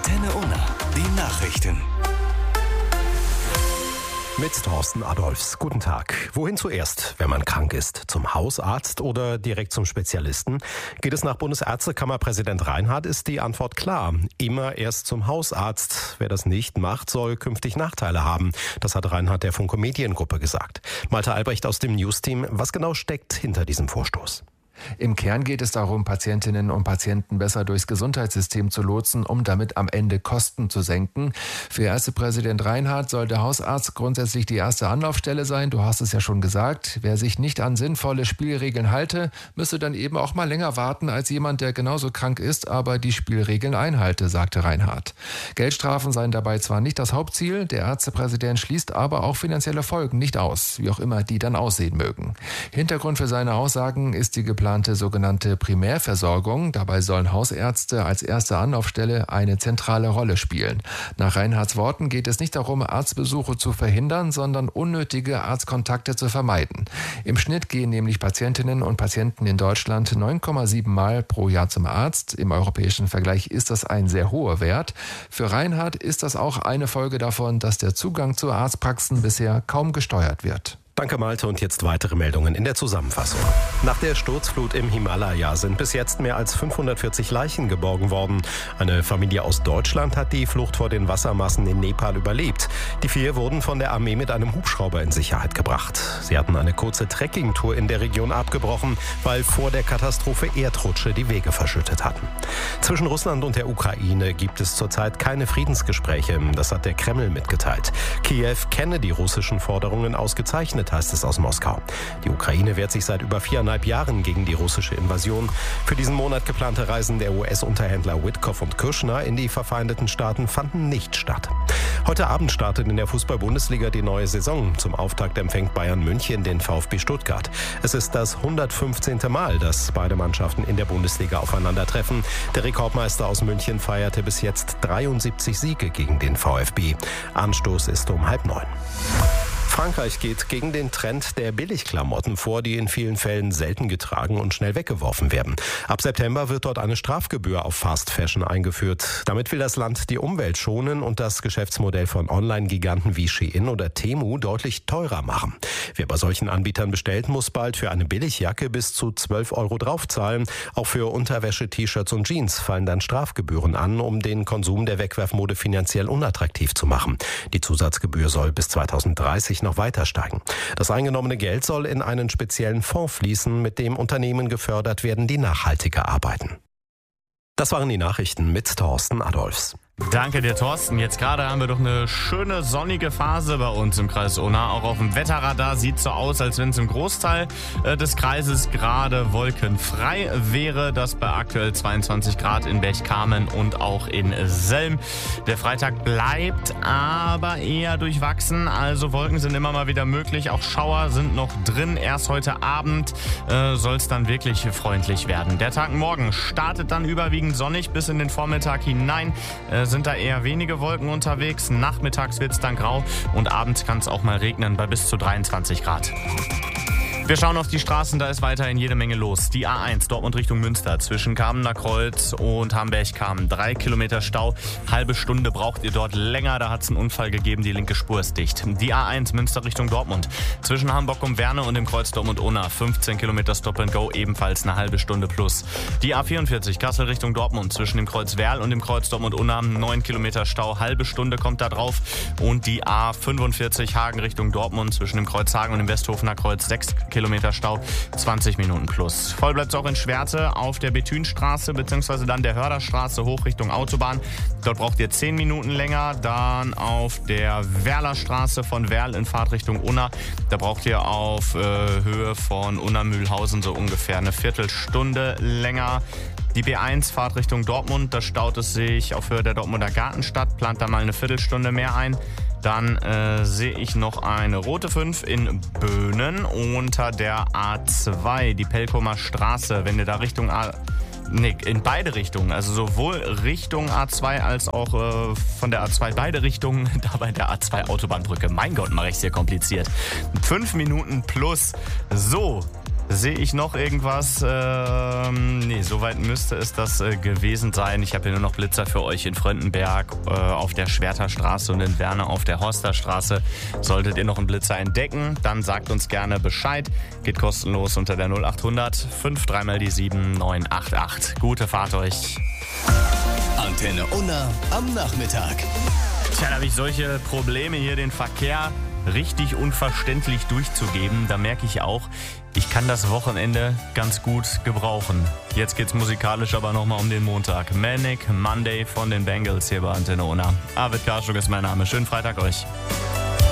Antenne Unna, die Nachrichten. Mit Thorsten Adolfs. Guten Tag. Wohin zuerst, wenn man krank ist? Zum Hausarzt oder direkt zum Spezialisten? Geht es nach Bundesärztekammerpräsident Reinhardt, ist die Antwort klar. Immer erst zum Hausarzt. Wer das nicht macht, soll künftig Nachteile haben. Das hat Reinhardt der Funke Mediengruppe gesagt. Malte Albrecht aus dem News-Team. Was genau steckt hinter diesem Vorstoß? Im Kern geht es darum, Patientinnen und Patienten besser durchs Gesundheitssystem zu lotsen, um damit am Ende Kosten zu senken. Für Ärztepräsident Reinhardt soll der Hausarzt grundsätzlich die erste Anlaufstelle sein. Du hast es ja schon gesagt. Wer sich nicht an sinnvolle Spielregeln halte, müsse dann eben auch mal länger warten als jemand, der genauso krank ist, aber die Spielregeln einhalte, sagte Reinhardt. Geldstrafen seien dabei zwar nicht das Hauptziel, der Ärztepräsident schließt aber auch finanzielle Folgen nicht aus, wie auch immer die dann aussehen mögen. Hintergrund für seine Aussagen ist die geplante sogenannte Primärversorgung. Dabei sollen Hausärzte als erste Anlaufstelle eine zentrale Rolle spielen. Nach Reinhardts Worten geht es nicht darum, Arztbesuche zu verhindern, sondern unnötige Arztkontakte zu vermeiden. Im Schnitt gehen nämlich Patientinnen und Patienten in Deutschland 9,7 Mal pro Jahr zum Arzt. Im europäischen Vergleich ist das ein sehr hoher Wert. Für Reinhardt ist das auch eine Folge davon, dass der Zugang zu Arztpraxen bisher kaum gesteuert wird. Danke Malte und jetzt weitere Meldungen in der Zusammenfassung. Nach der Sturzflut im Himalaya sind bis jetzt mehr als 540 Leichen geborgen worden. Eine Familie aus Deutschland hat die Flucht vor den Wassermassen in Nepal überlebt. Die 4 wurden von der Armee mit einem Hubschrauber in Sicherheit gebracht. Sie hatten eine kurze Trekkingtour in der Region abgebrochen, weil vor der Katastrophe Erdrutsche die Wege verschüttet hatten. Zwischen Russland und der Ukraine gibt es zurzeit keine Friedensgespräche. Das hat der Kreml mitgeteilt. Kiew kenne die russischen Forderungen ausgezeichnet, heißt es aus Moskau. Die Ukraine wehrt sich seit über 4,5 Jahren gegen die russische Invasion. Für diesen Monat geplante Reisen der US-Unterhändler Witkoff und Kürschner in die verfeindeten Staaten fanden nicht statt. Heute Abend startet in der Fußball-Bundesliga die neue Saison. Zum Auftakt empfängt Bayern München den VfB Stuttgart. Es ist das 115. Mal, dass beide Mannschaften in der Bundesliga aufeinandertreffen. Der Rekordmeister aus München feierte bis jetzt 73 Siege gegen den VfB. Anstoß ist um 8:30. Frankreich geht gegen den Trend der Billigklamotten vor, die in vielen Fällen selten getragen und schnell weggeworfen werden. Ab September wird dort eine Strafgebühr auf Fast Fashion eingeführt. Damit will das Land die Umwelt schonen und das Geschäftsmodell von Online-Giganten wie Shein oder Temu deutlich teurer machen. Wer bei solchen Anbietern bestellt, muss bald für eine Billigjacke bis zu 12 € draufzahlen. Auch für Unterwäsche, T-Shirts und Jeans fallen dann Strafgebühren an, um den Konsum der Wegwerfmode finanziell unattraktiv zu machen. Die Zusatzgebühr soll bis 2030 noch weiter steigen. Das eingenommene Geld soll in einen speziellen Fonds fließen, mit dem Unternehmen gefördert werden, die nachhaltiger arbeiten. Das waren die Nachrichten mit Thorsten Adolfs. Danke dir, Thorsten. Jetzt gerade haben wir doch eine schöne sonnige Phase bei uns im Kreis Unna. Auch auf dem Wetterradar sieht so aus, als wenn es im Großteil des Kreises gerade wolkenfrei wäre. Das bei aktuell 22 Grad in Berchtesgaden und auch in Selm. Der Freitag bleibt aber eher durchwachsen. Also Wolken sind immer mal wieder möglich. Auch Schauer sind noch drin. Erst heute Abend soll es dann wirklich freundlich werden. Der Tag morgen startet dann überwiegend sonnig bis in den Vormittag hinein. Sind da eher wenige Wolken unterwegs. Nachmittags wird es dann grau und abends kann es auch mal regnen bei bis zu 23 Grad. Wir schauen auf die Straßen, da ist weiterhin jede Menge los. Die A1 Dortmund Richtung Münster zwischen Kamener Kreuz und Hamberg-Kamen. 3 Kilometer Stau, halbe Stunde braucht ihr dort länger. Da hat es einen Unfall gegeben, die linke Spur ist dicht. Die A1 Münster Richtung Dortmund zwischen Hamburg und Werne und dem Kreuz Dortmund-Unna. 15 Kilometer Stop and Go, ebenfalls eine halbe Stunde plus. Die A44 Kassel Richtung Dortmund zwischen dem Kreuz Werl und dem Kreuz Dortmund-Unna. 9 Kilometer Stau, halbe Stunde kommt da drauf. Und die A45 Hagen Richtung Dortmund zwischen dem Kreuz Hagen und dem Westhofener Kreuz 6 Kilometer Stau, 20 Minuten plus. Voll bleibt es auch in Schwerte auf der Bethünstraße bzw. dann der Hörderstraße hoch Richtung Autobahn. Dort braucht ihr 10 Minuten länger. Dann auf der Werlerstraße von Werl in Fahrtrichtung Unna. Da braucht ihr auf Höhe von Unna-Mühlhausen so ungefähr eine Viertelstunde länger. Die B1 Fahrt Richtung Dortmund, da staut es sich auf Höhe der Dortmunder Gartenstadt, plant da mal eine Viertelstunde mehr ein. Dann sehe ich noch eine rote 5 in Böhnen unter der A2, die Pelkumer Straße. Wenn ihr da Richtung in beide Richtungen, also sowohl Richtung A2 als auch von der A2 beide Richtungen, da bei der A2 Autobahnbrücke. Mein Gott, mache ich es hier kompliziert. 5 Minuten plus. So. Sehe ich noch irgendwas? Nee, soweit müsste es das gewesen sein. Ich habe hier nur noch Blitzer für euch in Fröndenberg auf der Schwerterstraße und in Werne auf der Horsterstraße. Solltet ihr noch einen Blitzer entdecken, dann sagt uns gerne Bescheid. Geht kostenlos unter der 0800 53 mal die 7988. Gute Fahrt euch. Antenne Unna am Nachmittag. Tja, da habe ich solche Probleme hier, den Verkehr richtig unverständlich durchzugeben. Da merke ich auch, ich kann das Wochenende ganz gut gebrauchen. Jetzt geht's musikalisch aber nochmal um den Montag. Manic Monday von den Bengals hier bei Antenne Unna. Arvid Karschuk ist mein Name. Schönen Freitag euch.